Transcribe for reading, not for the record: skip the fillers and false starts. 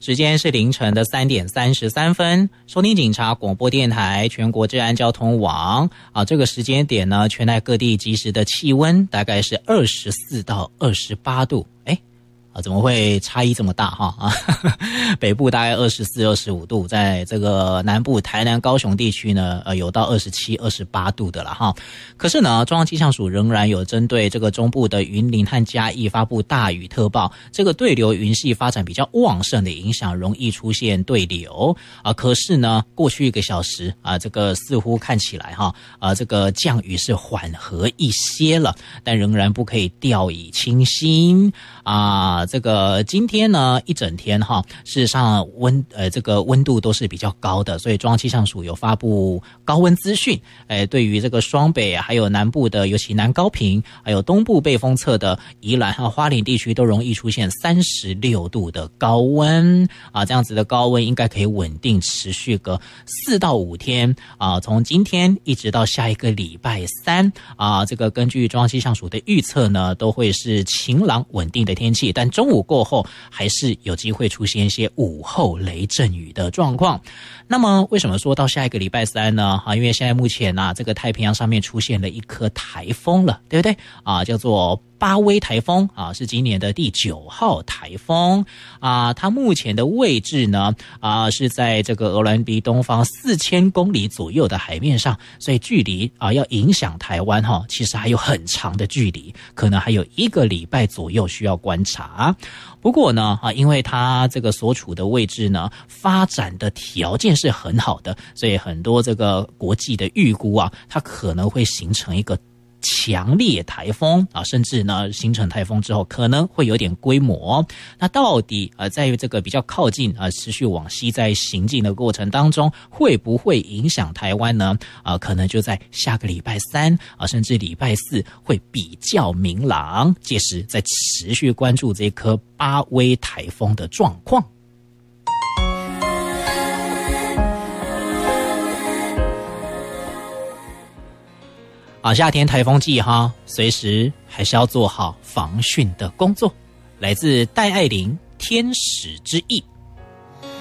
时间是凌晨的3点33分，收听警察广播电台全国治安交通网这个时间点呢，全台各地即时的气温大概是24到28度。怎么会差异这么大哈？北部大概24、25度，在这个南部台南、高雄地区呢，有到27、28度的了哈。可是呢，中央气象署仍然有针对这个中部的云林和嘉义发布大雨特报，这个对流云系发展比较旺盛的影响，容易出现对流可是呢，过去1个小时这个似乎看起来这个降雨是缓和一些了，但仍然不可以掉以轻心这个今天呢一整天事实上这个温度都是比较高的，所以中央气象署有发布高温资讯，对于这个双北还有南部的，尤其南高屏还有东部被风侧的宜兰和花莲地区都容易出现36度的高温这样子的高温应该可以稳定持续个4到5天从今天一直到下一个礼拜3这个根据中央气象署的预测呢，都会是晴朗稳定的天气，但中午过后还是有机会出现一些午后雷阵雨的状况。那么为什么说到下一个礼拜3呢？因为现在目前这个太平洋上面出现了一颗台风了，对不对叫做巴威台风是今年的第9号台风它目前的位置呢是在这个鹅銮鼻东方4000公里左右的海面上，所以距离要影响台湾其实还有很长的距离，可能还有1个礼拜左右需要观察。不过呢因为它这个所处的位置呢发展的条件是很好的，所以很多这个国际的预估它可能会形成一个强烈台风甚至呢形成台风之后可能会有点规模。那到底在这个比较靠近持续往西在行进的过程当中，会不会影响台湾呢？可能就在下个礼拜3甚至礼拜4会比较明朗，届时再持续关注这颗巴威台风的状况。夏天台风季随时还是要做好防汛的工作。来自戴爱玲《天使之翼》。